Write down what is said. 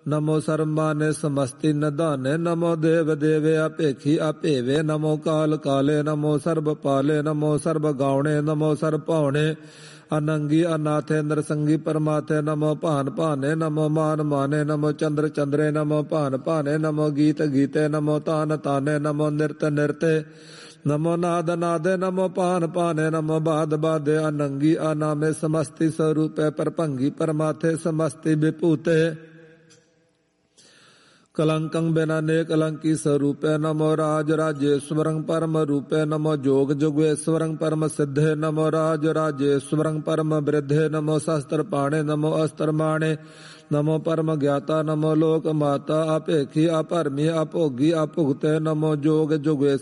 ਨਮੋ ਸਰਮਾਨੇ ਸਮਸਤੀ ਨਿਧਾਨੇ ਨਮੋ ਦੇਵ ਦੇਵੇ ਆਪੇਖੀ ਆਪੇਵੇ ਨਮੋ ਕਾਲ ਕਾਲੇ ਨਮੋ ਸਰਬ ਪਾਲੇ ਨਮੋ ਸਰਬ ਗਾਉਣੇ ਨਮੋ ਸਰਬ ਭਾਉਣੇ ਅਨੰਗੀ ਅਨਾਥੇ ਨਰਸੰਗੀ ਪਰਮਾਥੇ ਨਮੋ ਭਾਨ ਭਾਨੇ ਨਮੋ ਮਾਨ ਮਾਨੇ ਨਮੋ ਚੰਦਰ ਚੰਦਰੇ ਨਮੋ ਭਾਨ ਭਾਨੇ ਨਮੋ ਗੀਤ ਗੀਤੇ ਨਮੋ ਤਾਨ ਤਾਨੇ ਨਮੋ ਨਿਰਤ ਨਿਰਤੇ ਨਮੋ ਨਾਦ ਨਾਦੇ ਨਮੋ ਭਾਨ ਭਾਨੇ ਨਮੋ ਬਾਦ ਬਾਦੇ ਅਨੰਗੀ ਅਨਾਮੇ ਸਮਸਤੀ ਸਰੂਪੇ ਪਰਭੰਗੀ ਪਰਮਾਥੇ ਸਮਸਤੀ ਵਿਭੂਤੇ ਕਲੰਕੰ ਬਿਨਾਨੇ ਕਲੰਕੀ ਸਰੂਪੇ ਨਮੋ ਰਾਜ ਰਾਜੇਸ਼ਵਰੰ ਪਰਮ ਰੂਪੇ ਨਮੋ ਜੋਗ ਜੁਗੇਸ਼ਵਰੰ ਪਰਮ ਸਿੱਧੇ ਨਮੋ ਰਾਜ ਰਾਜੇਸ਼ਵਰੰ ਪਰਮ ਬ੍ਰਿਧੇ ਨਮੋ ਸ਼ਸਤਰ ਪਾਣੇ ਨਮੋ ਅਸਤਰ ਮਾਣੇ ਨਮੋ ਪਰਮ ਗਿਆਤਾ ਨਮੋ ਲੋਕ ਮਾਤਾ ਆਪੇਖੀ ਆਪਰਮੀ ਆਪੋਗੀ ਆਪੁਗਤੇ ਨਮੋ ਜੋਗ ਜੁਗੇਸ਼